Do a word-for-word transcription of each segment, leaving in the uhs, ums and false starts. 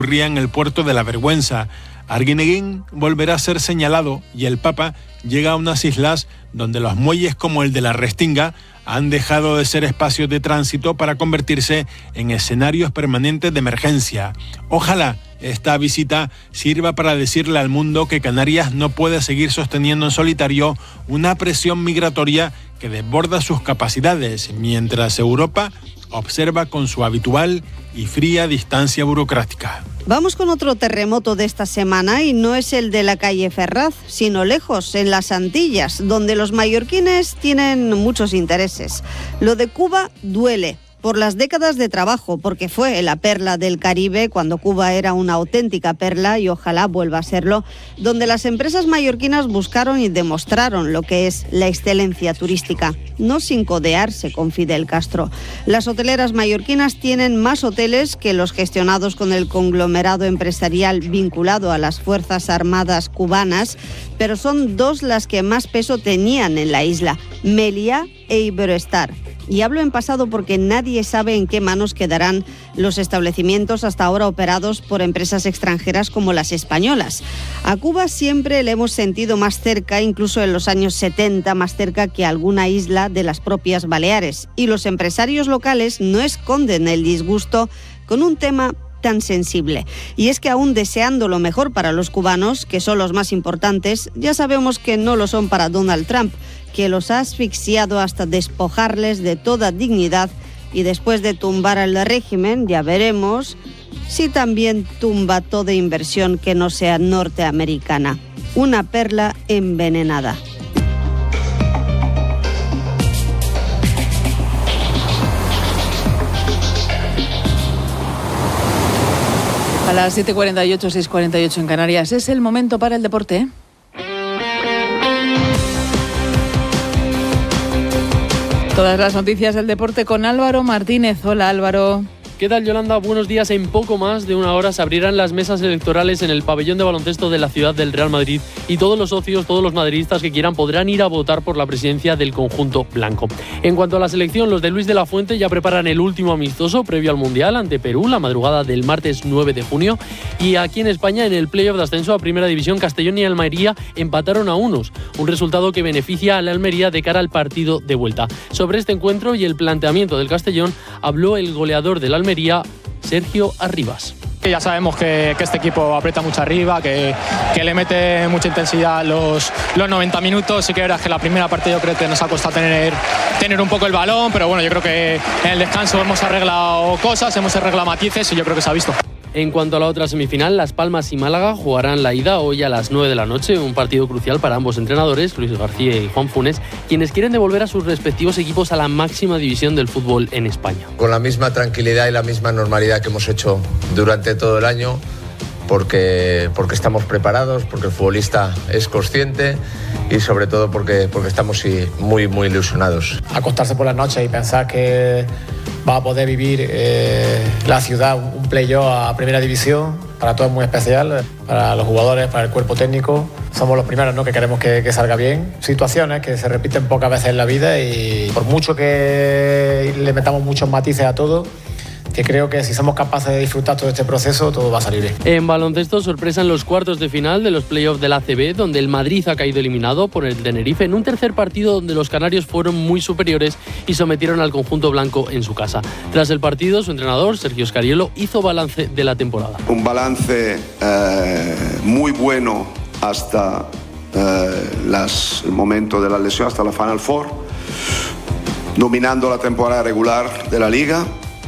ocurría en el puerto de la Vergüenza. Arguineguín volverá a ser señalado y el Papa llega a unas islas donde los muelles como el de la Restinga han dejado de ser espacios de tránsito para convertirse en escenarios permanentes de emergencia. Ojalá esta visita sirva para decirle al mundo que Canarias no puede seguir sosteniendo en solitario una presión migratoria que desborda sus capacidades, mientras Europa observa con su habitual y fría distancia burocrática. Vamos con otro terremoto de esta semana y no es el de la calle Ferraz, sino lejos, en las Antillas, donde los mallorquines tienen muchos intereses. Lo de Cuba duele. Por las décadas de trabajo, porque fue la perla del Caribe cuando Cuba era una auténtica perla y ojalá vuelva a serlo, donde las empresas mallorquinas buscaron y demostraron lo que es la excelencia turística, no sin codearse con Fidel Castro. Las hoteleras mallorquinas tienen más hoteles que los gestionados con el conglomerado empresarial vinculado a las Fuerzas Armadas cubanas, pero son dos las que más peso tenían en la isla, Meliá e Iberoestar. Y hablo en pasado porque nadie sabe en qué manos quedarán los establecimientos hasta ahora operados por empresas extranjeras como las españolas. A Cuba siempre le hemos sentido más cerca, incluso en los años setenta, más cerca que alguna isla de las propias Baleares. Y los empresarios locales no esconden el disgusto con un tema tan sensible. Y es que aún deseando lo mejor para los cubanos, que son los más importantes, ya sabemos que no lo son para Donald Trump, que los ha asfixiado hasta despojarles de toda dignidad y después de tumbar al régimen, ya veremos si también tumba toda inversión que no sea norteamericana. Una perla envenenada. A las siete cuarenta y ocho, seis cuarenta y ocho en Canarias, es el momento para el deporte. Todas las noticias del deporte con Álvaro Martínez. Hola, Álvaro. ¿Qué tal, Yolanda? Buenos días. En poco más de una hora se abrirán las mesas electorales en el pabellón de baloncesto de la ciudad del Real Madrid y todos los socios, todos los madridistas que quieran podrán ir a votar por la presidencia del conjunto blanco. En cuanto a la selección, los de Luis de la Fuente ya preparan el último amistoso previo al Mundial ante Perú la madrugada del martes nueve de junio, y aquí en España en el playoff de ascenso a Primera División, Castellón y Almería empataron a unos, un resultado que beneficia a la Almería de cara al partido de vuelta. Sobre este encuentro y el planteamiento del Castellón habló el goleador del Almería, Sergio Arribas. Ya sabemos que, que este equipo aprieta mucho arriba, que, que le mete mucha intensidad los, los noventa minutos. Sí que verás que la primera parte yo creo que nos ha costado tener, tener un poco el balón, pero bueno, yo creo que en el descanso hemos arreglado cosas, hemos arreglado matices y yo creo que se ha visto. En cuanto a la otra semifinal, Las Palmas y Málaga jugarán la ida hoy a las nueve de la noche, un partido crucial para ambos entrenadores, Luis García y Juan Funes, quienes quieren devolver a sus respectivos equipos a la máxima división del fútbol en España. Con la misma tranquilidad y la misma normalidad que hemos hecho durante todo el año, porque, porque estamos preparados, porque el futbolista es consciente y sobre todo porque, porque estamos sí, muy, muy ilusionados. Acostarse por las noches y pensar que va a poder vivir eh, la ciudad un playoff a Primera División, para todos es muy especial, para los jugadores, para el cuerpo técnico. Somos los primeros, ¿no?, que queremos que, que salga bien. Situaciones que se repiten pocas veces en la vida y por mucho que le metamos muchos matices a todo, que creo que si somos capaces de disfrutar todo este proceso, todo va a salir bien. En baloncesto, sorpresa en los cuartos de final de los playoffs del A C B, donde el Madrid ha caído eliminado por el Tenerife en un tercer partido donde los canarios fueron muy superiores y sometieron al conjunto blanco en su casa. Tras el partido, su entrenador, Sergio Scariolo, hizo balance de la temporada. Un balance eh, muy bueno hasta eh, las, el momento de la lesión, hasta la Final Four, dominando la temporada regular de la Liga,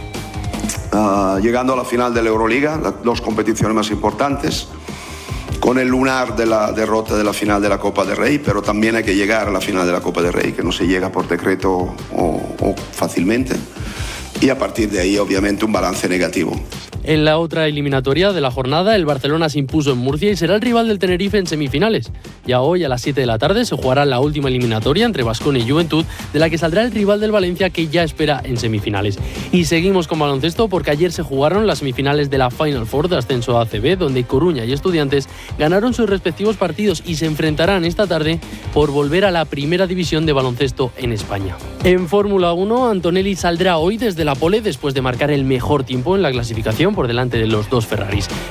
Uh, llegando a la final de la Euroliga, las dos competiciones más importantes, con el lunar de la derrota de la final de la Copa del Rey, pero también hay que llegar a la final de la Copa del Rey, que no se llega por decreto o, o fácilmente, y a partir de ahí obviamente un balance negativo. En la otra eliminatoria de la jornada, el Barcelona se impuso en Murcia y será el rival del Tenerife en semifinales. Ya hoy a las siete de la tarde se jugará la última eliminatoria entre Baskonia y Juventud, de la que saldrá el rival del Valencia, que ya espera en semifinales. Y seguimos con baloncesto porque ayer se jugaron las semifinales de la Final Four de ascenso a A C B, donde Coruña y Estudiantes ganaron sus respectivos partidos y se enfrentarán esta tarde por volver a la primera división de baloncesto en España. En Fórmula uno, Antonelli saldrá hoy desde la pole después de marcar el mejor tiempo en la clasificación por delante de los dos Ferraris.